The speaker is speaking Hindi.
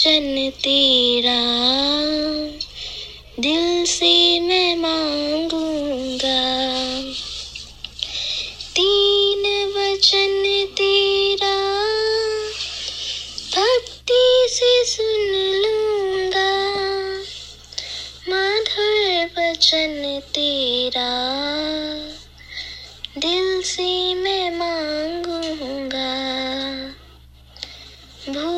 वचन तेरा दिल से मैं मांगूंगा, 3 वचन तेरा भक्ति से सुन लूंगा, मधुर वचन तेरा